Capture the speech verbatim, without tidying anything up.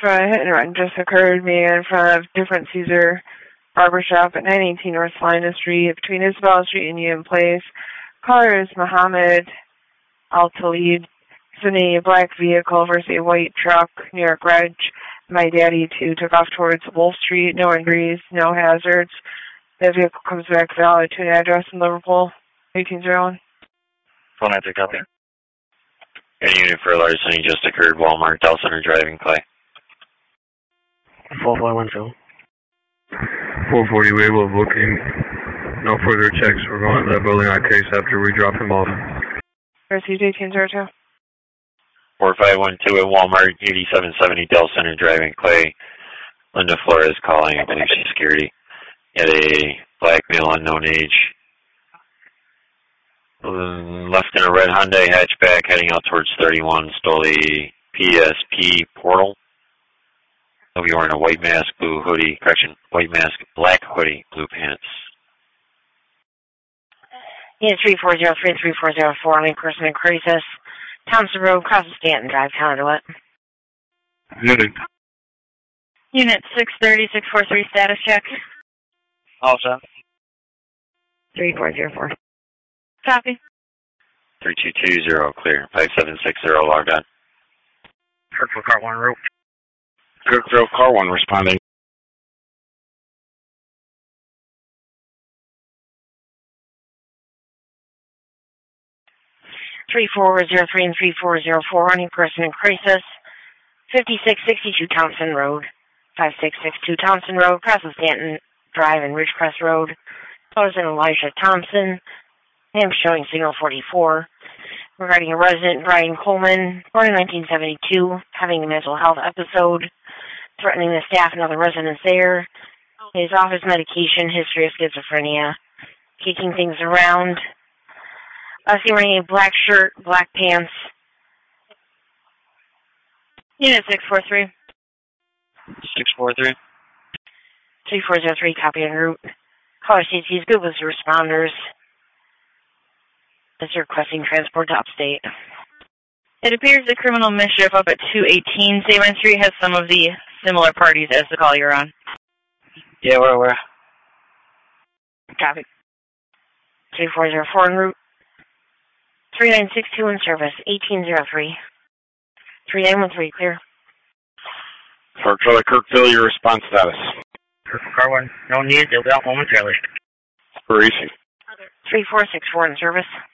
A hit and run just occurred me in front of different Caesar Barbershop at nine eighteen North Salina Street between Isabella Street and Union Place. Caller is Mohammed Al-Talib. It's in a black vehicle versus a white truck, New York Reg. My daddy, too, took off towards Wolf Street. No injuries, no hazards. The vehicle comes back valid to an address in Liverpool, eighteen oh one. Phone answer, copy. Any unit for larceny just occurred, Walmart, Del Center driving, Clay. four four one two. four forty Wayville booking. No further checks. We're going to the building on case after we drop him off. Received eighteen oh two. four five one two at Walmart, eighty-seven seventy Del Center driving, Clay. Linda Flores calling, I believe she's security. At a black male unknown age. Left in a red Hyundai hatchback heading out towards thirty-one, stole a P S P portal. He'll be wearing a white mask, blue hoodie, correction, white mask, black hoodie, blue pants. Unit three four zero three three four zero four on in-person in crisis. Thompson Road, across the Stanton Drive, Conduit. Unit. Unit six thirty, six four three, status check. All set. three four zero four. Copy. three two two zero, clear. five seven six zero, logged on. Kirkville, car one, route. Kirkville, car one, responding. three four zero three and three four zero four on in-person in crisis. fifty-six sixty-two Thompson Road. five six six two Thompson Road, across the Stanton Drive and Ridgecrest Road. Callers in Elijah Thompson. I am showing signal forty-four. Regarding a resident, Brian Coleman, born in nineteen seventy-two, having a mental health episode, threatening the staff and other residents there. His office medication, history of schizophrenia, kicking things around. I see wearing a black shirt, black pants. Unit six four three. six four three. three four zero three, copy en route. Caller C T is good with the responders. Is requesting transport to upstate. It appears the criminal mischief up at two eighteen Sabine Street has some of the similar parties as the call you're on. Yeah, where, where? Copy. three four zero four en route. three nine six two in service, eighteen oh three. three nine one three, clear. For Charlie Kirkville, your response status. Kirkville, car one, no need, they'll be out momentarily. Racing. three four six four in service.